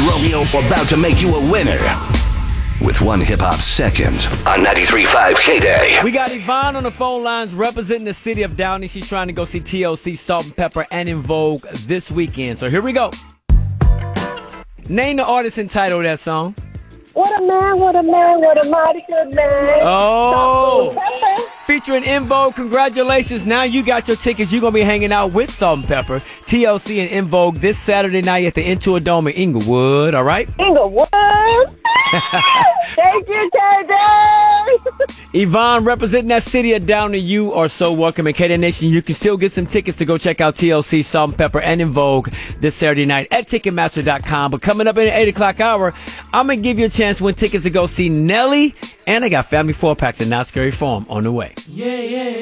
Romeo about to make you a winner with one hip-hop second on 93.5 K-Day. We got Yvonne on the phone lines representing the city of Downey. She's trying to go see TLC, Salt and Pepper, and En Vogue this weekend. So here we go. Name the artist and title of that song. What a man, what a man, what a mighty good man. Oh, featuring En Vogue. Congratulations. Now you got your tickets. You're going to be hanging out with Salt and Pepper, TLC, and En Vogue this Saturday night at the Intuit Dome in Inglewood. All right? Inglewood. Thank you, K-Day. Yvonne, representing that city of Downey, you are so welcome. And K-Day Nation, you can still get some tickets to go check out TLC, Salt and Pepper, and En Vogue this Saturday night at Ticketmaster.com. But coming up in the 8 o'clock hour, I'm going to give you a chance to win tickets to go see Nelly. And I got family 4-packs and Not Scary Farm on the way. Yeah, yeah.